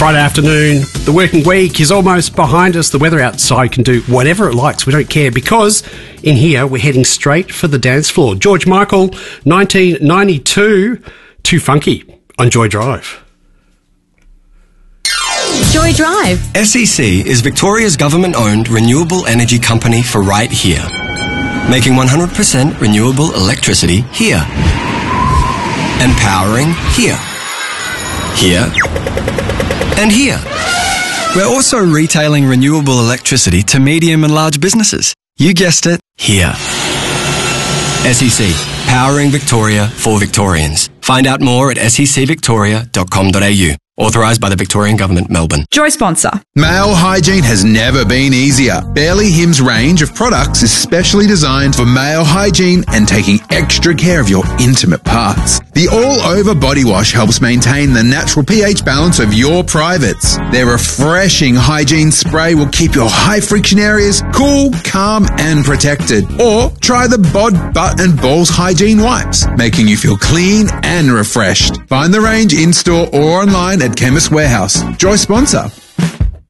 Friday afternoon, the working week is almost behind us. The weather outside can do whatever it likes. We don't care because in here we're heading straight for the dance floor. George Michael, 1992, Too Funky on Joy Drive. Joy Drive. SEC is Victoria's government-owned renewable energy company for right here. Making 100% renewable electricity here. And powering here. Here. And here. We're also retailing renewable electricity to medium and large businesses. You guessed it, here. SEC, powering Victoria for Victorians. Find out more at secvictoria.com.au. Authorised by the Victorian Government, Melbourne. Joy sponsor. Male hygiene has never been easier. Barely Him's range of products is specially designed for male hygiene and taking extra care of your intimate parts. The all-over body wash helps maintain the natural pH balance of your privates. Their refreshing hygiene spray will keep your high-friction areas cool, calm and protected. Or try the Bod, Butt and Balls Hygiene Wipes, making you feel clean and refreshed. Find the range in-store or online at Chemist Warehouse. Joy sponsor.